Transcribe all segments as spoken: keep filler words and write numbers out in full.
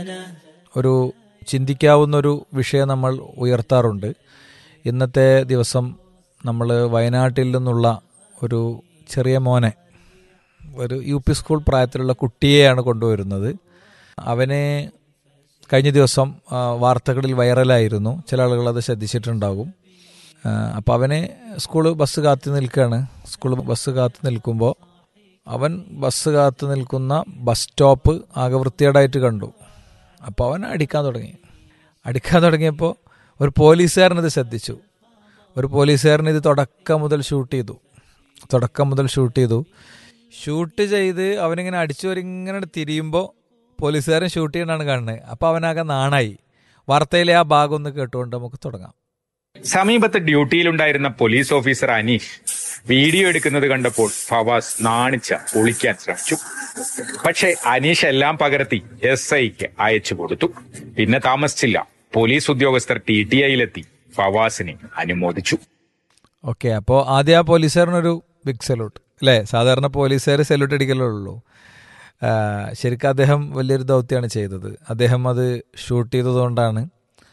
ഒരു ചിന്തിക്കാവുന്നൊരു വിഷയം നമ്മൾ ഉയർത്താറുണ്ട്. ഇന്നത്തെ ദിവസം നമ്മൾ വയനാട്ടിൽ നിന്നുള്ള ഒരു ചെറിയ മോനെ, ഒരു യു പി സ്കൂൾ പ്രായത്തിലുള്ള കുട്ടിയെയാണ് കൊണ്ടുവരുന്നത്. അവനെ കഴിഞ്ഞ ദിവസം വാർത്തകളിൽ വൈറലായിരുന്നു. ചില ആളുകൾ അത് ശ്രദ്ധിച്ചിട്ടുണ്ടാകും. അപ്പോൾ അവനെ സ്കൂൾ ബസ് കാത്തു നിൽക്കുകയാണ്. സ്കൂൾ ബസ് കാത്തു നിൽക്കുമ്പോൾ അവൻ ബസ് കാത്തു നിൽക്കുന്ന ബസ് സ്റ്റോപ്പ് ആകെ വൃത്തികേടായിട്ട് കണ്ടു. അപ്പോൾ അവൻ അടിക്കാൻ തുടങ്ങി. അടിക്കാൻ തുടങ്ങിയപ്പോൾ ഒരു പോലീസുകാരനത് ശ്രദ്ധിച്ചു. ഒരു പോലീസുകാരൻ ഇത് തുടക്കം മുതൽ ഷൂട്ട് ചെയ്തു. തുടക്കം മുതൽ ഷൂട്ട് ചെയ്തു ഷൂട്ട് ചെയ്ത് അവനിങ്ങനെ അടിച്ചു വരിങ്ങനെ തിരിയുമ്പോൾ പോലീസുകാരൻ ഷൂട്ട് ചെയ്യണതാണ് കാണുന്നത്. അപ്പോൾ അവനാകെ നാണായി. വാർത്തയിലെ ആ ഭാഗം ഒന്ന് കേട്ടുകൊണ്ട് നമുക്ക് തുടങ്ങാം. സമീപത്ത് ഡ്യൂട്ടിയിലുണ്ടായിരുന്ന പോലീസ് ഓഫീസർ അനീഷ് വീഡിയോ എടുക്കുന്നത് കണ്ടപ്പോൾ ഫവാസ് നാണിച്ച ഒളിക്കാൻ ശ്രമിച്ചു. പക്ഷേ അനീഷ് എല്ലാം പകർത്തി എസ് ഐക്ക് അയച്ചു കൊടുത്തു. പിന്നെ താമസിച്ചില്ല, പോലീസ് ഉദ്യോഗസ്ഥർ ടി ടി ഐയിലെത്തി ഫവാസിനെ അനുമോദിച്ചു. ഓക്കെ, അപ്പോൾ ആദ്യം ആ പോലീസുകാരനൊരു ബിഗ് സല്യൂട്ട് അല്ലേ? സാധാരണ പോലീസുകാർ സല്യൂട്ട് അടിക്കലേ ഉള്ളൂ. ശരിക്കും അദ്ദേഹം വലിയൊരു ദൗത്യമാണ് ചെയ്തത്. അദ്ദേഹം അത് ഷൂട്ട് ചെയ്തതുകൊണ്ടാണ്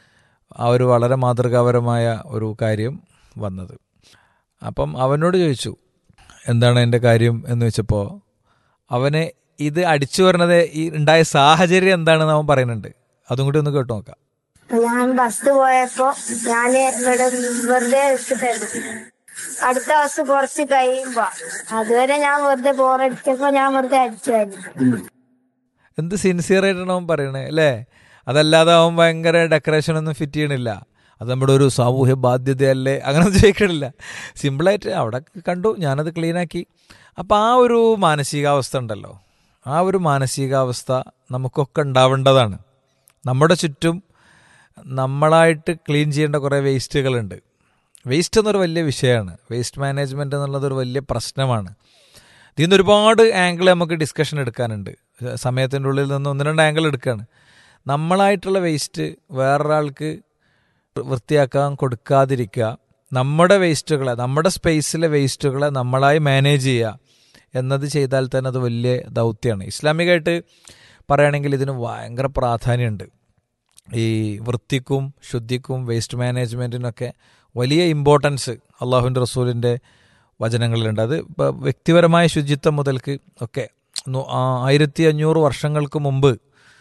ആ ഒരു വളരെ മാതൃകാപരമായ ഒരു കാര്യം വന്നത്. അപ്പം അവനോട് ചോദിച്ചു എന്താണ് എൻ്റെ കാര്യം എന്ന് വെച്ചപ്പോൾ അവനെ ഇത് അടിച്ചു വരുന്നത് ഈ ഉണ്ടായ സാഹചര്യം എന്താണെന്ന് അവൻ പറയുന്നുണ്ട്. അതും കൂടി ഒന്ന് കേട്ടു നോക്കാം. ഞാൻ ബസ് പോയപ്പോ ഞാൻ ഇവിടെ വെറുതെ വെച്ചിട്ടായിരുന്നു. അടുത്ത ബസ് കുറച്ച് കഴിയുമ്പോ അതുവരെ ഞാൻ വെറുതെ ബോറടിച്ചപ്പോ ഞാൻ വെറുതെ അടിച്ചായിരുന്നു. എന്ത് സിൻസിയർ ആയിട്ടാണ് അവൻ പറയണേ അല്ലേ? അതല്ലാതെ അവൻ ഭയങ്കര ഡെക്കറേഷൻ ഒന്നും ഫിറ്റ് ചെയ്യണില്ല. അത് നമ്മുടെ ഒരു സാമൂഹ്യ ബാധ്യതയല്ലേ അങ്ങനെ ചോദിക്കണില്ല. സിമ്പിളായിട്ട് അവിടെ കണ്ടു, ഞാനത് ക്ലീനാക്കി. അപ്പം ആ ഒരു മാനസികാവസ്ഥ ഉണ്ടല്ലോ, ആ ഒരു മാനസികാവസ്ഥ നമുക്കൊക്കെ ഉണ്ടാവേണ്ടതാണ്. നമ്മുടെ ചുറ്റും നമ്മളായിട്ട് ക്ലീൻ ചെയ്യേണ്ട കുറേ വേസ്റ്റുകളുണ്ട്. വേസ്റ്റ് എന്നൊരു വലിയ വിഷയമാണ്. വേസ്റ്റ് മാനേജ്മെൻറ്റ് എന്നുള്ളതൊരു വലിയ പ്രശ്നമാണ്. ഇതിൽ നിന്ന് ഒരുപാട് ആംഗിൾ നമുക്ക് ഡിസ്കഷൻ എടുക്കാനുണ്ട്. സമയത്തിൻ്റെ ഉള്ളിൽ നിന്ന് ഒന്ന് രണ്ട് ആംഗിൾ എടുക്കുകയാണ്. നമ്മളായിട്ടുള്ള വേസ്റ്റ് വേറൊരാൾക്ക് വൃത്തിയാക്കാൻ കൊടുക്കാതിരിക്കുക, നമ്മുടെ വേസ്റ്റുകളെ, നമ്മുടെ സ്പേസിലെ വേസ്റ്റുകളെ നമ്മളായി മാനേജ് ചെയ്യുക എന്നത് ചെയ്താൽ തന്നെ അത് വലിയ ദൗത്യമാണ്. ഇസ്ലാമികമായിട്ട് പറയുകയാണെങ്കിൽ ഇതിന് ഭയങ്കര പ്രാധാന്യമുണ്ട്. ഈ വൃത്തിക്കും ശുദ്ധിക്കും വേസ്റ്റ് മാനേജ്മെൻറ്റിനൊക്കെ വലിയ ഇമ്പോർട്ടൻസ് അള്ളാഹുവിൻ്റെ റസൂലിൻ്റെ വചനങ്ങളിലുണ്ട്. അത് വ്യക്തിപരമായ ശുചിത്വം മുതൽക്ക് ഒക്കെ ആയിരത്തി അഞ്ഞൂറ് വർഷങ്ങൾക്ക് മുമ്പ്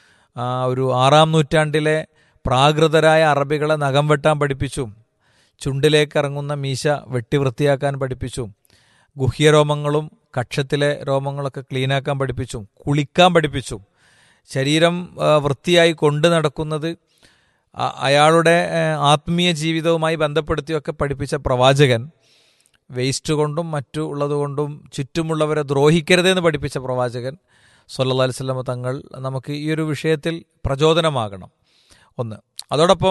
ഒരു ആറാം നൂറ്റാണ്ടിലെ പ്രാകൃതരായ അറബികളെ നഖം വെട്ടാൻ പഠിപ്പിച്ചു. ചുണ്ടിലേക്ക് ഇറങ്ങുന്ന മീശ വെട്ടി വൃത്തിയാക്കാൻ പഠിപ്പിച്ചു. ഗുഹ്യരോമങ്ങളും കക്ഷത്തിലെ രോമങ്ങളൊക്കെ ക്ലീനാക്കാൻ പഠിപ്പിച്ചു. കുളിക്കാൻ പഠിപ്പിച്ചു. ശരീരം വൃത്തിയായി കൊണ്ടു നടക്കുന്നത് അയാളുടെ ആത്മീയ ജീവിതവുമായി ബന്ധപ്പെടുത്തിയൊക്കെ പഠിപ്പിച്ച പ്രവാചകൻ, വേസ്റ്റ് കൊണ്ടും മറ്റു ഉള്ളതുകൊണ്ടും ചുറ്റുമുള്ളവരെ ദ്രോഹിക്കരുതെന്ന് പഠിപ്പിച്ച പ്രവാചകൻ സല്ലല്ലാഹു അലൈഹി വസല്ലം തങ്ങൾ നമുക്ക് ഈ ഒരു വിഷയത്തിൽ പ്രചോദനമാകണം. ഒന്ന്, അതോടൊപ്പം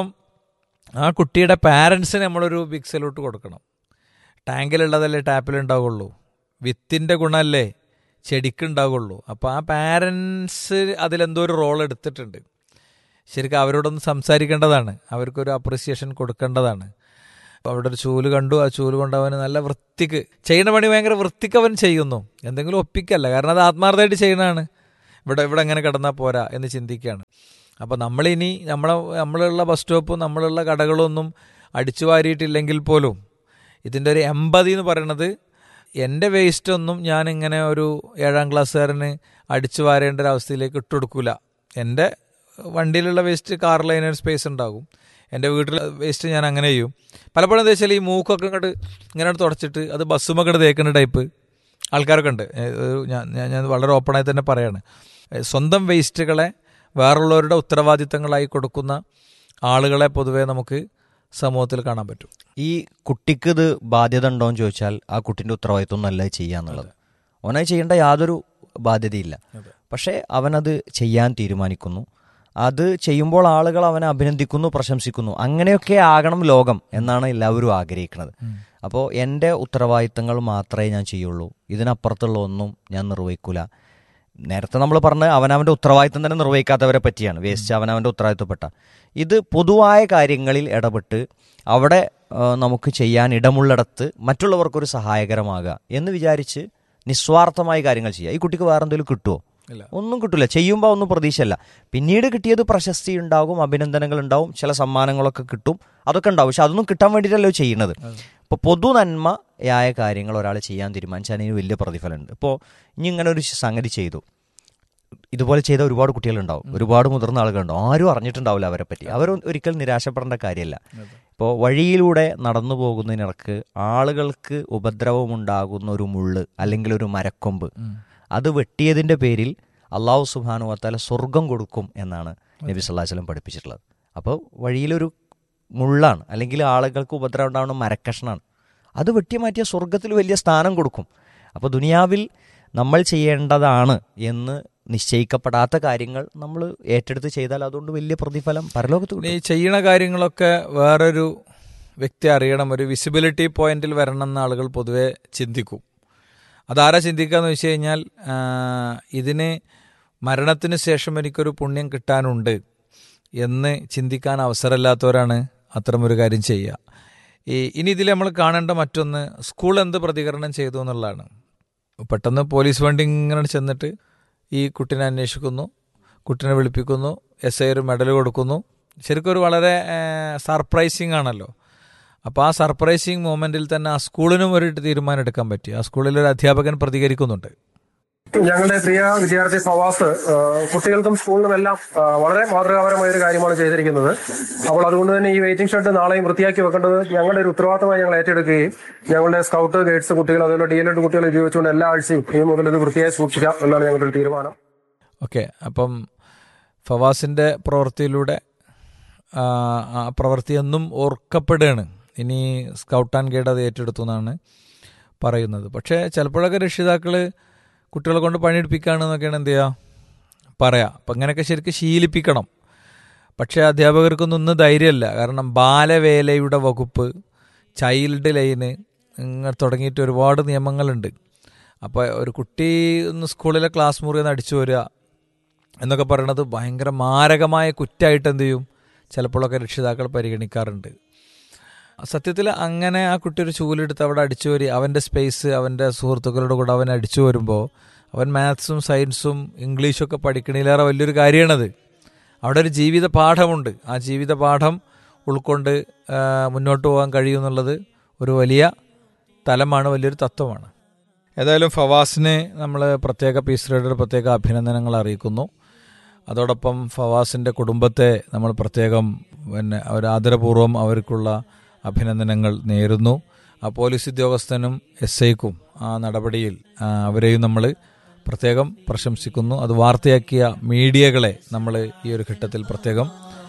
ആ കുട്ടിയുടെ പാരൻസിന് നമ്മളൊരു ബിഗ് സല്യൂട്ട് കൊടുക്കണം. ടാങ്കിലുള്ളതല്ലേ ടാപ്പിലുണ്ടാവുള്ളൂ, വിത്തിൻ്റെ ഗുണമല്ലേ ചെടിക്കുണ്ടാവുള്ളൂ. അപ്പോൾ ആ പാരൻസ് അതിലെന്തോ ഒരു റോൾ എടുത്തിട്ടുണ്ട്. ശരിക്കും അവരോടൊന്ന് സംസാരിക്കേണ്ടതാണ്, അവർക്കൊരു അപ്രിസിയേഷൻ കൊടുക്കേണ്ടതാണ്. അപ്പോൾ അവിടെ ഒരു ചൂല് കണ്ടു, ആ ചൂല് കൊണ്ട് അവന് നല്ല വൃത്തിക്ക് ചെയ്യുന്ന പണി ഭയങ്കര വൃത്തിക്ക് അവൻ ചെയ്യുന്നു. എന്തെങ്കിലും ഒപ്പിക്കല്ല, കാരണം അത് ആത്മാർത്ഥമായിട്ട് ചെയ്യുന്നതാണ്. ഇവിടെ ഇവിടെ എങ്ങനെ കിടന്നാൽ പോരാ എന്ന് ചിന്തിക്കുകയാണ്. അപ്പോൾ നമ്മളിനി നമ്മളെ നമ്മളുള്ള ബസ് സ്റ്റോപ്പും നമ്മളുള്ള കടകളൊന്നും അടിച്ചു വാരിയിട്ടില്ലെങ്കിൽ പോലും ഇതിൻ്റെ ഒരു എമ്പതി എന്ന് പറയുന്നത്, എൻ്റെ വേസ്റ്റൊന്നും ഞാനിങ്ങനെ ഒരു ഏഴാം ക്ലാസ്സുകാരന് അടിച്ചു വാരേണ്ട ഒരു അവസ്ഥയിലേക്ക് ഇട്ടുകൊടുക്കില്ല. എൻ്റെ വണ്ടിയിലുള്ള വേസ്റ്റ് കാറിൽ അതിനൊരു സ്പേസ് ഉണ്ടാകും. എൻ്റെ വീട്ടിലെ വേസ്റ്റ് ഞാൻ അങ്ങനെ ചെയ്യും. പലപ്പോഴും എന്താ വെച്ചാൽ ഈ മൂക്കൊക്കെ ഇങ്ങോട്ട് ഇങ്ങനെ തുടച്ചിട്ട് അത് ബസ്സുമൊക്കെ തേക്കുന്ന ടൈപ്പ് ആൾക്കാരൊക്കെ ഉണ്ട്. ഞാൻ ഞാൻ വളരെ ഓപ്പണായി തന്നെ പറയാണ്, സ്വന്തം വേസ്റ്റുകളെ വേറുള്ളവരുടെ ഉത്തരവാദിത്തങ്ങളായി കൊടുക്കുന്ന ആളുകളെ പൊതുവേ നമുക്ക് സമൂഹത്തിൽ കാണാൻ പറ്റും. ഈ കുട്ടിക്ക് ഇത് ബാധ്യത ഉണ്ടോ എന്ന് ചോദിച്ചാൽ ആ കുട്ടിൻ്റെ ഉത്തരവാദിത്വം ഒന്നല്ല ചെയ്യുക എന്നുള്ളത്. അവനത് ചെയ്യേണ്ട യാതൊരു ബാധ്യതയില്ല. പക്ഷേ അവനത് ചെയ്യാൻ തീരുമാനിക്കുന്നു. അത് ചെയ്യുമ്പോൾ ആളുകൾ അവനെ അഭിനന്ദിക്കുന്നു, പ്രശംസിക്കുന്നു. അങ്ങനെയൊക്കെ ആകണം ലോകം എന്നാണ് എല്ലാവരും ആഗ്രഹിക്കുന്നത്. അപ്പോൾ എൻ്റെ ഉത്തരവാദിത്തങ്ങൾ മാത്രമേ ഞാൻ ചെയ്യുള്ളൂ, ഇതിനപ്പുറത്തുള്ള ഒന്നും ഞാൻ നിർവഹിക്കൂല. നേരത്തെ നമ്മൾ പറഞ്ഞ അവനവൻ്റെ ഉത്തരവാദിത്തം തന്നെ നിർവഹിക്കാത്തവരെ പറ്റിയാണ്. വേസ്റ്റ് അവനവൻ്റെ ഉത്തരവാദിത്തപ്പെട്ട ഇത് പൊതുവായ കാര്യങ്ങളിൽ ഇടപെട്ട് അവിടെ നമുക്ക് ചെയ്യാൻ ഇടമുള്ളിടത്ത് മറ്റുള്ളവർക്കൊരു സഹായകരമാകുക എന്ന് വിചാരിച്ച് നിസ്വാർത്ഥമായ കാര്യങ്ങൾ ചെയ്യുക. ഈ കുട്ടിക്ക് വേറെ എന്തെങ്കിലും കിട്ടുമോ? ഒന്നും കിട്ടില്ല. ചെയ്യുമ്പോൾ ഒന്നും പ്രതീക്ഷയല്ല. പിന്നീട് കിട്ടിയത് പ്രശസ്തി ഉണ്ടാകും, അഭിനന്ദനങ്ങൾ ഉണ്ടാവും, ചില സമ്മാനങ്ങളൊക്കെ കിട്ടും, അതൊക്കെ ഉണ്ടാവും. പക്ഷെ അതൊന്നും കിട്ടാൻ വേണ്ടിയിട്ടല്ലോ ചെയ്യുന്നത്. ഇപ്പോൾ പൊതു നന്മയായ കാര്യങ്ങൾ ഒരാൾ ചെയ്യാൻ തീരുമാനിച്ചാൽ അതിന് വലിയ പ്രതിഫലമുണ്ട്. ഇപ്പോൾ ഇനി ഇങ്ങനെ ഒരു സംഗതി ചെയ്തു, ഇതുപോലെ ചെയ്ത ഒരുപാട് കുട്ടികളുണ്ടാവും, ഒരുപാട് മുതിർന്ന ആളുകളുണ്ടാവും, ആരും അറിഞ്ഞിട്ടുണ്ടാവില്ല അവരെ പറ്റി. അവർ ഒരിക്കലും നിരാശപ്പെടേണ്ട കാര്യമല്ല. ഇപ്പോൾ വഴിയിലൂടെ നടന്നു പോകുന്നതിനിടക്ക് ആളുകൾക്ക് ഉപദ്രവമുണ്ടാകുന്ന ഒരു മുള്ള് അല്ലെങ്കിൽ ഒരു മരക്കൊമ്പ്, അത് വെട്ടിയതിൻ്റെ പേരിൽ അള്ളാഹു സുബ്ഹാനഹു വ തആല സ്വർഗം കൊടുക്കും എന്നാണ് നബി സല്ലല്ലാഹു അലൈഹി വസല്ലം പഠിപ്പിച്ചിട്ടുള്ളത്. അപ്പോൾ വഴിയിലൊരു മുള്ളാണ് അല്ലെങ്കിൽ ആളുകൾക്ക് ഉപദ്രവം ഉണ്ടാകുന്ന മരക്കഷ്ണാണ്, അത് വെട്ടി മാറ്റിയ സ്വർഗത്തിൽ വലിയ സ്ഥാനം കൊടുക്കും. അപ്പോൾ ദുനിയാവിൽ നമ്മൾ ചെയ്യേണ്ടതാണ് എന്ന് നിശ്ചയിക്കപ്പെടാത്ത കാര്യങ്ങൾ നമ്മൾ ഏറ്റെടുത്ത് ചെയ്താൽ അതുകൊണ്ട് വലിയ പ്രതിഫലം പരലോകത്ത് കിട്ടും. ഈ ചെയ്യണ കാര്യങ്ങളൊക്കെ വേറൊരു വ്യക്തി അറിയണം, ഒരു വിസിബിലിറ്റി പോയിന്റിൽ വരണം എന്ന് ആളുകൾ പൊതുവെ ചിന്തിക്കും. അതാരാ ചിന്തിക്കാന്ന് വെച്ച് കഴിഞ്ഞാൽ, ഇതിന് മരണത്തിന് ശേഷം എനിക്കൊരു പുണ്യം കിട്ടാനുണ്ട് എന്ന് ചിന്തിക്കാൻ അവസരമില്ലാത്തവരാണ് അത്തരമൊരു കാര്യം ചെയ്യുക. ഈ ഇനി ഇതിൽ നമ്മൾ കാണേണ്ട മറ്റൊന്ന്, സ്കൂൾ എന്ത് പ്രതികരണം ചെയ്തു എന്നുള്ളതാണ്. പെട്ടെന്ന് പോലീസ് വണ്ടി ഇങ്ങനെ ചെന്നിട്ട് ഈ കുട്ടീനെ അന്വേഷിക്കുന്നു, കുട്ടീനെ വിളിപ്പിക്കുന്നു, എസ് ഐ ഒരു മെഡൽ കൊടുക്കുന്നു. ശരിക്കും ഒരു വളരെ സർപ്രൈസിങ് ആണല്ലോ. അപ്പോൾ ആ സർപ്രൈസിങ് മൊമെന്റിൽ തന്നെ ആ സ്കൂളിനും ഒരു തീരുമാനം എടുക്കാൻ പറ്റി. ആ സ്കൂളിൽ ഒരു അധ്യാപകൻ പ്രതികരിക്കുന്നുണ്ട്. ഞങ്ങളുടെ പ്രിയ വിദ്യാർത്ഥി ഫവാസ് കുട്ടികൾക്കും സ്കൂളിനും എല്ലാം വളരെ മാതൃകാപരമായ ഒരു കാര്യമാണ് ചെയ്തിരിക്കുന്നത്. അപ്പോൾ അതുകൊണ്ട് തന്നെ ഈ വെയിറ്റിംഗ് ഷെഡ് നാളെയും വൃത്തിയാക്കി വെക്കേണ്ടത് ഞങ്ങളുടെ ഒരു ഉത്തരവാദിത്തമായി ഞങ്ങൾ ഏറ്റെടുക്കുകയും ഞങ്ങളുടെ സ്കൗട്ട് ഗൈഡ്സ് കുട്ടികൾ അതുപോലെ ഡി എൽ എഡ് കുട്ടികൾ ഉപയോഗിച്ചുകൊണ്ട് എല്ലാ ആഴ്ചയും ഈ മുതൽ ഇത് വൃത്തിയായി സൂക്ഷിക്കാം എന്നാണ് ഞങ്ങളുടെ ഒരു തീരുമാനം. ഓക്കെ, അപ്പം ഫവാസിന്റെ പ്രവൃത്തിയിലൂടെ ആ പ്രവൃത്തി എന്നും ഓർക്കപ്പെടുകയാണ്. ഇനി സ്കൗട്ട് ആൻഡ് ഗൈഡ് അത് ഏറ്റെടുത്തു എന്നാണ് പറയുന്നത്. പക്ഷേ ചിലപ്പോഴൊക്കെ രക്ഷിതാക്കൾ കുട്ടികളെ കൊണ്ട് പണിയെടുപ്പിക്കുകയാണെന്നൊക്കെയാണ് എന്ത് ചെയ്യുക പറയാം. അപ്പം അങ്ങനെയൊക്കെ ശരിക്കും ശീലിപ്പിക്കണം. പക്ഷേ അധ്യാപകർക്കൊന്നും ഒന്നും ധൈര്യമല്ല. കാരണം ബാലവേലയുടെ വകുപ്പ്, ചൈൽഡ് ലൈന് ഇങ്ങനെ തുടങ്ങിയിട്ട് ഒരുപാട് നിയമങ്ങളുണ്ട്. അപ്പോൾ ഒരു കുട്ടി ഒന്ന് സ്കൂളിലെ ക്ലാസ് മുറിയിൽ നിന്ന് അടിച്ചു വരിക എന്നൊക്കെ പറയണത് ഭയങ്കര മാരകമായ കുറ്റമായിട്ട് എന്ത് ചെയ്യും ചിലപ്പോഴൊക്കെ രക്ഷിതാക്കൾ പരിഗണിക്കാറുണ്ട്. സത്യത്തിൽ അങ്ങനെ ആ കുട്ടി ഒരു ചൂലെടുത്ത് അവിടെ അടിച്ചു വരി, അവൻ്റെ സ്പേസ് അവൻ്റെ സുഹൃത്തുക്കളുടെ കൂടെ അവൻ അടിച്ചു വരുമ്പോൾ അവൻ മാത്സും സയൻസും ഇംഗ്ലീഷൊക്കെ പഠിക്കണേലേറെ വലിയൊരു കാര്യമാണത്. അവിടെ ഒരു ജീവിത പാഠമുണ്ട്. ആ ജീവിത പാഠം ഉൾക്കൊണ്ട് മുന്നോട്ട് പോകാൻ കഴിയുമെന്നുള്ളത് ഒരു വലിയ തലമാണ്, വലിയൊരു തത്വമാണ്. ഏതായാലും ഫവാസിന് നമ്മൾ പ്രത്യേക പീസ് റേഡർ പ്രത്യേക അഭിനന്ദനങ്ങൾ അറിയിക്കുന്നു. അതോടൊപ്പം ഫവാസിൻ്റെ കുടുംബത്തെ നമ്മൾ പ്രത്യേകം പിന്നെ ഒരു ആദരപൂർവ്വം അവർക്കുള്ള അഭിനന്ദനങ്ങൾ നേരുന്നു. ആ പോലീസ് ഉദ്യോഗസ്ഥനും എസ് ഐക്കും ആ നടപടിയിൽ അവരെയും നമ്മൾ പ്രത്യേകം പ്രശംസിക്കുന്നു. അത് വാർത്തയാക്കിയ മീഡിയകളെ നമ്മൾ ഈ ഒരു ഘട്ടത്തിൽ പ്രത്യേകം